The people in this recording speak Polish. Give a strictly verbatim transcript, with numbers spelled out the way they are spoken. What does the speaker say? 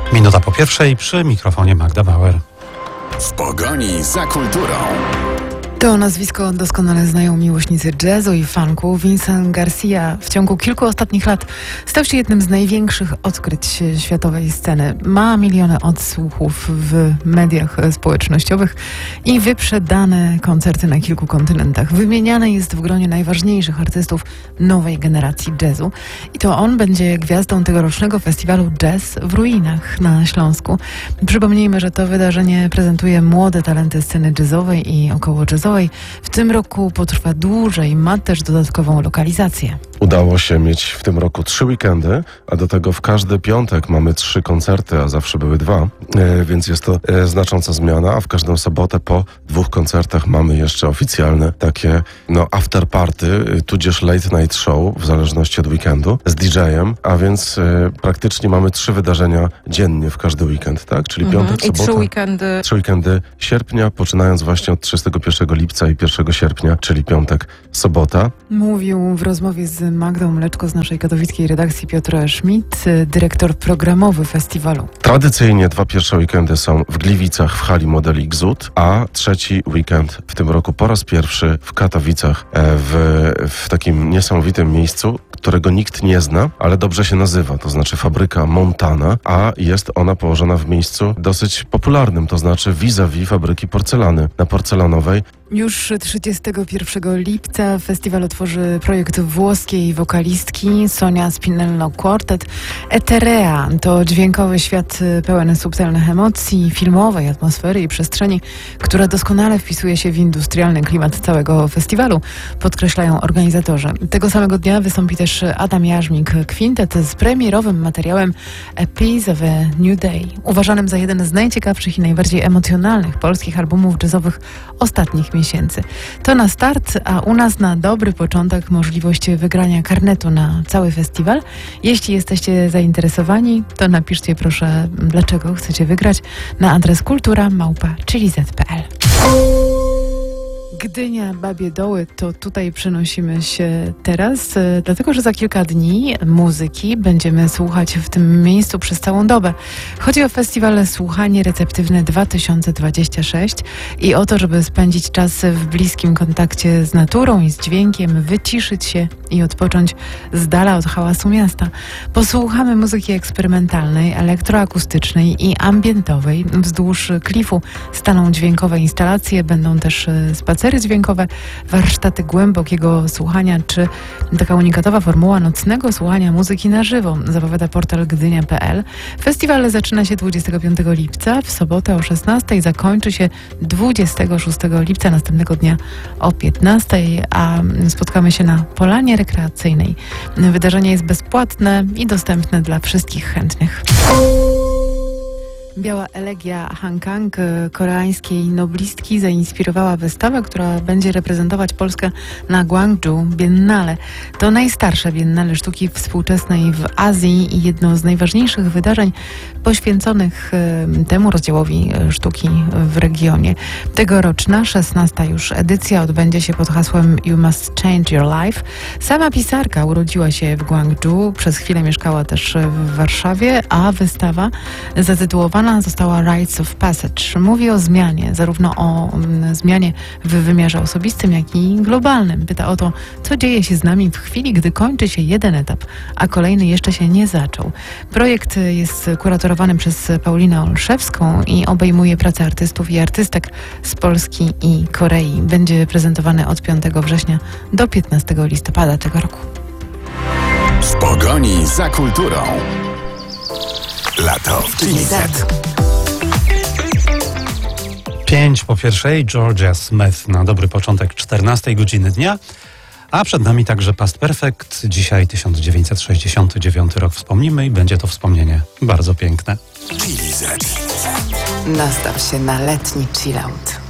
Minuta po pierwszej, przy mikrofonie Magda Bauer. W pogoni za kulturą. To nazwisko doskonale znają miłośnicy jazzu i funku. Vincent Garcia w ciągu kilku ostatnich lat stał się jednym z największych odkryć światowej sceny. Ma miliony odsłuchów w mediach społecznościowych i wyprzedane koncerty na kilku kontynentach. Wymieniany jest w gronie najważniejszych artystów nowej generacji jazzu. I to on będzie gwiazdą tegorocznego festiwalu Jazz w Ruinach na Śląsku. Przypomnijmy, że to wydarzenie prezentuje młode talenty sceny jazzowej i około jazzowej. W tym roku potrwa dłużej, ma też dodatkową lokalizację. Udało się mieć w tym roku trzy weekendy, a do tego w każdy piątek mamy trzy koncerty, a zawsze były dwa, e, więc jest to e, znacząca zmiana, a w każdą sobotę po dwóch koncertach mamy jeszcze oficjalne takie no after party, tudzież late night show, w zależności od weekendu, z didżejem, a więc e, praktycznie mamy trzy wydarzenia dziennie w każdy weekend, tak? Czyli Mhm. piątek, I sobota. trzy weekendy. Trzy weekendy sierpnia, poczynając właśnie od trzydziestego pierwszego lipca i pierwszego sierpnia, czyli piątek, sobota. Mówił w rozmowie z Magdą Mleczko z naszej katowickiej redakcji Piotr Schmidt, dyrektor programowy festiwalu. Tradycyjnie dwa pierwsze weekendy są w Gliwicach w hali Model Xut, a trzeci weekend w tym roku po raz pierwszy w Katowicach w, w takim niesamowitym miejscu, którego nikt nie zna, ale dobrze się nazywa, to znaczy fabryka Montana, a jest ona położona w miejscu dosyć popularnym, to znaczy vis-a-vis fabryki porcelany na Porcelanowej. Już trzydziestego pierwszego lipca festiwal otworzy projekt włoskiej wokalistki Sonia Spinello Quartet. Eterea to dźwiękowy świat pełen subtelnych emocji, filmowej atmosfery i przestrzeni, która doskonale wpisuje się w industrialny klimat całego festiwalu, podkreślają organizatorzy. Tego samego dnia wystąpi też Adam Jarzmik Quintet z premierowym materiałem A Piece of a New Day, uważanym za jeden z najciekawszych i najbardziej emocjonalnych polskich albumów jazzowych ostatnich miesięcy. miesięcy. To na start, a u nas na dobry początek możliwość wygrania karnetu na cały festiwal. Jeśli jesteście zainteresowani, to napiszcie proszę, dlaczego chcecie wygrać na adres kultura małpa czyli zet kropka pe el. Gdynia, Babie Doły, to tutaj przenosimy się teraz, dlatego że za kilka dni muzyki będziemy słuchać w tym miejscu przez całą dobę. Chodzi o festiwal Słuchanie Receptywne dwa tysiące dwudziesty szósty i o to, żeby spędzić czas w bliskim kontakcie z naturą i z dźwiękiem, wyciszyć się i odpocząć z dala od hałasu miasta. Posłuchamy muzyki eksperymentalnej, elektroakustycznej i ambientowej. Wzdłuż klifu staną dźwiękowe instalacje, będą też spacery dźwiękowe, warsztaty głębokiego słuchania, czy taka unikatowa formuła nocnego słuchania muzyki na żywo, zapowiada portal gdynia kropka pe el. Festiwal zaczyna się dwudziestego piątego lipca, w sobotę o szesnastej, zakończy się dwudziestego szóstego lipca, następnego dnia o piętnastej, a spotkamy się na polanie rekreacyjnej. Wydarzenie jest bezpłatne i dostępne dla wszystkich chętnych. Biała elegia Han Kang, koreańskiej noblistki, zainspirowała wystawę, która będzie reprezentować Polskę na Gwangju Biennale. To najstarsze Biennale sztuki współczesnej w Azji i jedno z najważniejszych wydarzeń poświęconych temu rozdziałowi sztuki w regionie. Tegoroczna, szesnasta już edycja odbędzie się pod hasłem You Must Change Your Life. Sama pisarka urodziła się w Gwangju, przez chwilę mieszkała też w Warszawie, a wystawa zatytułowana została Rites of Passage. Mówi o zmianie, zarówno o mm, zmianie w wymiarze osobistym, jak i globalnym. Pyta o to, co dzieje się z nami w chwili, gdy kończy się jeden etap, a kolejny jeszcze się nie zaczął. Projekt jest kuratorowany przez Paulinę Olszewską i obejmuje pracę artystów i artystek z Polski i Korei. Będzie prezentowany od piątego września do piętnastego listopada tego roku. W pogoni za kulturą. Lato w G Z. Pięć po pierwszej, Georgia Smith na dobry początek czternastej godziny dnia, a przed nami także Past Perfect. Dzisiaj tysiąc dziewięćset sześćdziesiąty dziewiąty rok wspomnimy i będzie to wspomnienie bardzo piękne. G Z. Nastaw się na letni chillout.